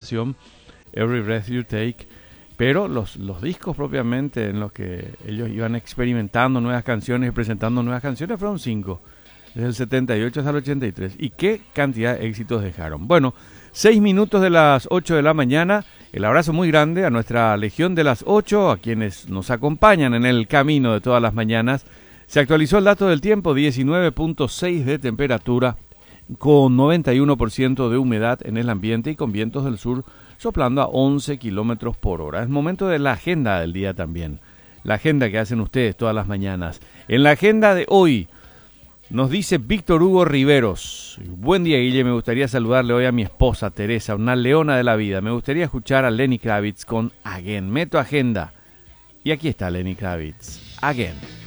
canción, Every Breath You Take, pero los discos propiamente en los que ellos iban experimentando nuevas canciones y presentando nuevas canciones fueron 5, desde el 78 hasta el 83, y qué cantidad de éxitos dejaron. Bueno, 6 minutos de las 8 de la mañana, el abrazo muy grande a nuestra Legión de las 8, a quienes nos acompañan en el camino de todas las mañanas. Se actualizó el dato del tiempo, 19.6 de temperatura, con 91% de humedad en el ambiente y con vientos del sur soplando a 11 kilómetros por hora. Es momento de la agenda del día también, la agenda que hacen ustedes todas las mañanas. En la agenda de hoy nos dice Víctor Hugo Riveros: buen día, Guille, me gustaría saludarle hoy a mi esposa Teresa, una leona de la vida. Me gustaría escuchar a Lenny Kravitz con Again. Meto agenda y aquí está Lenny Kravitz, Again.